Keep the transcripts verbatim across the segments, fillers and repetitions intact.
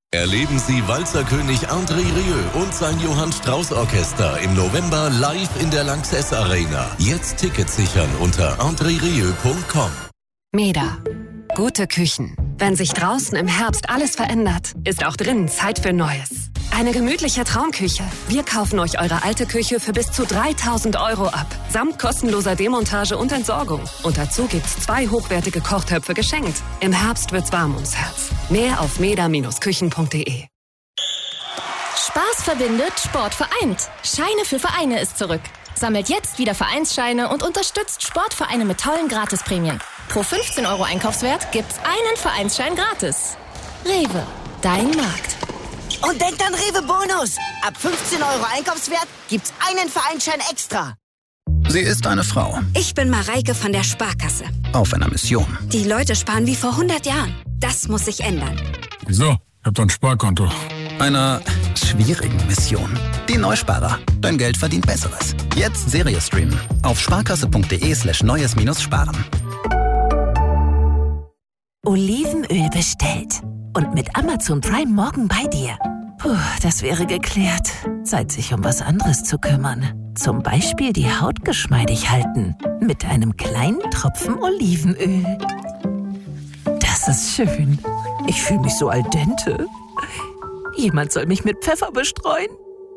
Erleben Sie Walzerkönig André Rieu und sein Johann Strauß Orchester im November live in der Lanxess Arena. Jetzt Tickets sichern unter andre rieu punkt com. Meda. Gute Küchen. Wenn sich draußen im Herbst alles verändert, ist auch drinnen Zeit für Neues. Eine gemütliche Traumküche. Wir kaufen euch eure alte Küche für bis zu dreitausend Euro ab. Samt kostenloser Demontage und Entsorgung. Und dazu gibt's zwei hochwertige Kochtöpfe geschenkt. Im Herbst wird's warm ums Herz. Mehr auf meda Bindestrich küchen punkt de. Spaß verbindet, Sport vereint. Scheine für Vereine ist zurück. Sammelt jetzt wieder Vereinsscheine und unterstützt Sportvereine mit tollen Gratisprämien. Pro fünfzehn Euro Einkaufswert gibt's einen Vereinsschein gratis. Rewe, dein Markt. Und denkt an Rewe Bonus. Ab fünfzehn Euro Einkaufswert gibt's einen Vereinsschein extra. Sie ist eine Frau. Ich bin Mareike von der Sparkasse. Auf einer Mission. Die Leute sparen wie vor hundert Jahren. Das muss sich ändern. Wieso? Ich hab doch ein Sparkonto. Einer schwierigen Mission. Die Neusparer. Dein Geld verdient Besseres. Jetzt Serie streamen. Auf sparkasse.de slash neues minus sparen. Olivenöl bestellt. Und mit Amazon Prime morgen bei dir. Puh, das wäre geklärt. Zeit, sich um was anderes zu kümmern. Zum Beispiel die Haut geschmeidig halten. Mit einem kleinen Tropfen Olivenöl. Das ist schön. Ich fühle mich so al dente. Jemand soll mich mit Pfeffer bestreuen.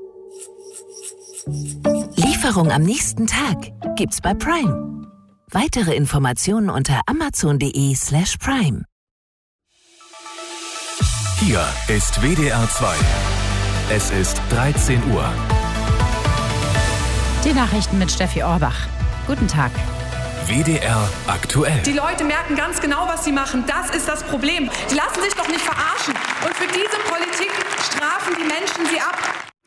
Lieferung am nächsten Tag gibt's bei Prime. Weitere Informationen unter amazon.de slash prime. Hier ist W D R zwei. Es ist dreizehn Uhr. Die Nachrichten mit Steffi Orbach. Guten Tag. W D R aktuell. Die Leute merken ganz genau, was sie machen. Das ist das Problem. Die lassen sich doch nicht verarschen. Und für diese Politik strafen die Menschen sie ab.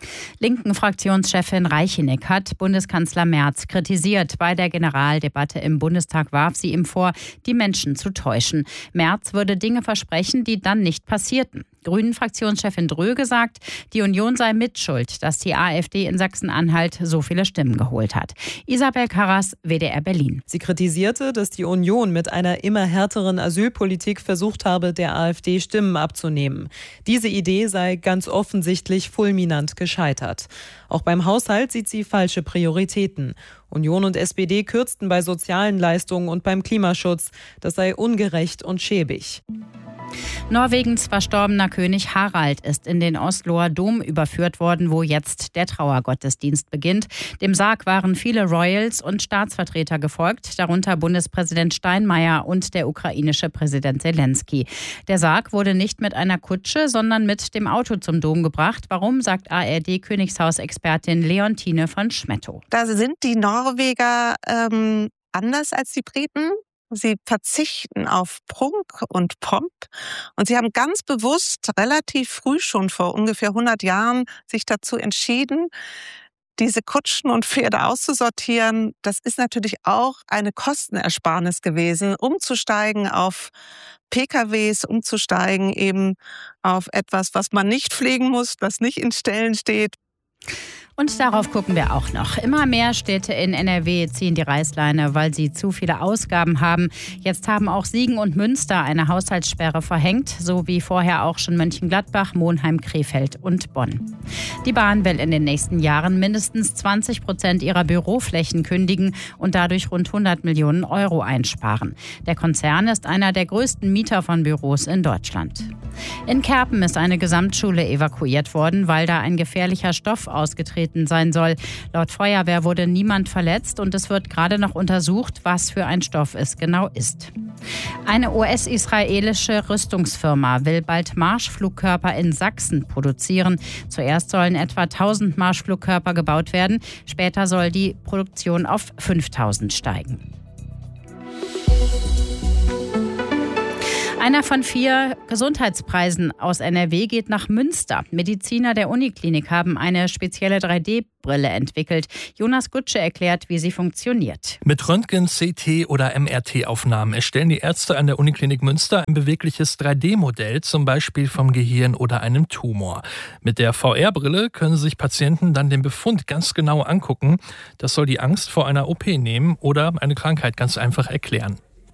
Linken-Fraktionschefin Reicheneck hat Bundeskanzler Merz kritisiert. Bei der Generaldebatte im Bundestag warf sie ihm vor, die Menschen zu täuschen. Merz würde Dinge versprechen, die dann nicht passierten. Grünen-Fraktionschefin Dröge sagt, die Union sei mitschuld, dass die AfD in Sachsen-Anhalt so viele Stimmen geholt hat. Isabel Karras, W D R Berlin. Sie kritisierte, dass die Union mit einer immer härteren Asylpolitik versucht habe, der AfD Stimmen abzunehmen. Diese Idee sei ganz offensichtlich fulminant gescheitert. Auch beim Haushalt sieht sie falsche Prioritäten. Union und S P D kürzten bei sozialen Leistungen und beim Klimaschutz. Das sei ungerecht und schäbig. Norwegens verstorbener König Harald ist in den Osloer Dom überführt worden, wo jetzt der Trauergottesdienst beginnt. Dem Sarg waren viele Royals und Staatsvertreter gefolgt, darunter Bundespräsident Steinmeier und der ukrainische Präsident Zelensky. Der Sarg wurde nicht mit einer Kutsche, sondern mit dem Auto zum Dom gebracht. Warum, sagt A R D-Königshausexpertin Leontine von Schmettow. Da sind die Norweger ähm, anders als die Briten. Sie verzichten auf Prunk und Pomp und sie haben ganz bewusst relativ früh schon vor ungefähr hundert Jahren sich dazu entschieden, diese Kutschen und Pferde auszusortieren. Das ist natürlich auch eine Kostenersparnis gewesen, umzusteigen auf P K Ws, umzusteigen eben auf etwas, was man nicht pflegen muss, was nicht in Ställen steht. Und darauf gucken wir auch noch. Immer mehr Städte in N R W ziehen die Reißleine, weil sie zu viele Ausgaben haben. Jetzt haben auch Siegen und Münster eine Haushaltssperre verhängt, so wie vorher auch schon Mönchengladbach, Monheim, Krefeld und Bonn. Die Bahn will in den nächsten Jahren mindestens zwanzig Prozent ihrer Büroflächen kündigen und dadurch rund hundert Millionen Euro einsparen. Der Konzern ist einer der größten Mieter von Büros in Deutschland. In Kerpen ist eine Gesamtschule evakuiert worden, weil da ein gefährlicher Stoff ausgetreten sein soll. Laut Feuerwehr wurde niemand verletzt und es wird gerade noch untersucht, was für ein Stoff es genau ist. Eine U S-israelische Rüstungsfirma will bald Marschflugkörper in Sachsen produzieren. Zuerst sollen etwa tausend Marschflugkörper gebaut werden. Später soll die Produktion auf fünftausend steigen. Einer von vier Gesundheitspreisen aus N R W geht nach Münster. Mediziner der Uniklinik haben eine spezielle drei D Brille entwickelt. Jonas Gutsche erklärt, wie sie funktioniert. Mit Röntgen, C T oder M R T-Aufnahmen erstellen die Ärzte an der Uniklinik Münster ein bewegliches drei D Modell, zum Beispiel vom Gehirn oder einem Tumor. Mit der V R-Brille können sich Patienten dann den Befund ganz genau angucken. Das soll die Angst vor einer O P nehmen oder eine Krankheit ganz einfach erklären.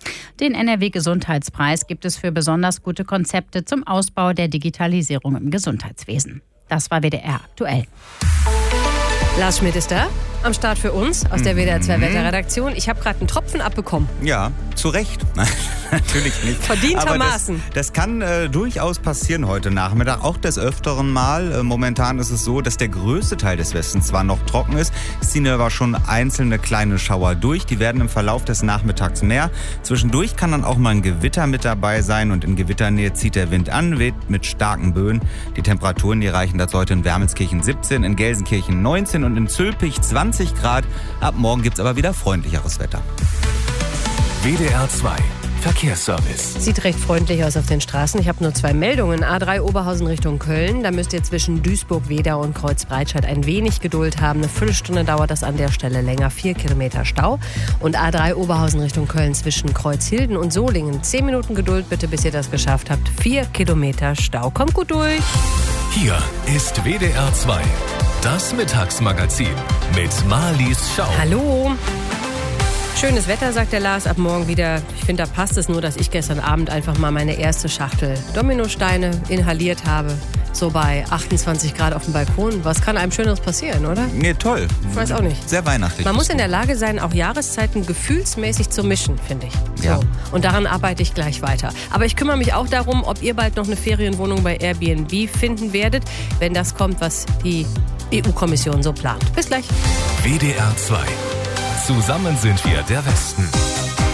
Den N R W-Gesundheitspreis gibt es für besonders gute Konzepte zum Ausbau der Digitalisierung im Gesundheitswesen. Das war W D R aktuell. Lars Schmidt ist da, am Start für uns aus der W D R zwei Wetterredaktion. Ich habe gerade einen Tropfen abbekommen. Ja, zu Recht. Natürlich nicht. Verdientermaßen. Aber das, das kann äh, durchaus passieren heute Nachmittag, auch des Öfteren mal. Äh, momentan ist es so, dass der größte Teil des Westens zwar noch trocken ist, es ziehen aber schon einzelne kleine Schauer durch. Die werden im Verlauf des Nachmittags mehr. Zwischendurch kann dann auch mal ein Gewitter mit dabei sein und in Gewitternähe zieht der Wind an, weht mit starken Böen. Die Temperaturen, die reichen dazu heute in Wermelskirchen siebzehn, in Gelsenkirchen neunzehn und in Zülpich zwanzig Grad. Ab morgen gibt's aber wieder freundlicheres Wetter. W D R zwei Verkehrsservice. Sieht recht freundlich aus auf den Straßen. Ich habe nur zwei Meldungen. A drei Oberhausen Richtung Köln. Da müsst ihr zwischen Duisburg-Wedau und Kreuzbreitscheid ein wenig Geduld haben. Eine Viertelstunde dauert das an der Stelle länger. Vier Kilometer Stau. Und A drei Oberhausen Richtung Köln zwischen Kreuzhilden und Solingen. Zehn Minuten Geduld bitte, bis ihr das geschafft habt. Vier Kilometer Stau. Kommt gut durch. Hier ist W D R zwei. Das Mittagsmagazin mit Marlies Schau. Hallo. Schönes Wetter, sagt der Lars, ab morgen wieder. Ich finde, da passt es nur, dass ich gestern Abend einfach mal meine erste Schachtel Dominosteine inhaliert habe. So bei achtundzwanzig Grad auf dem Balkon. Was kann einem Schöneres passieren, oder? Nee, toll. Ich weiß auch nicht. Sehr weihnachtlich. Man muss in der Lage sein, auch Jahreszeiten gefühlsmäßig zu mischen, finde ich. So. Ja. Und daran arbeite ich gleich weiter. Aber ich kümmere mich auch darum, ob ihr bald noch eine Ferienwohnung bei Airbnb finden werdet, wenn das kommt, was die E U-Kommission so plant. Bis gleich. W D R zwei. Zusammen sind wir der Westen.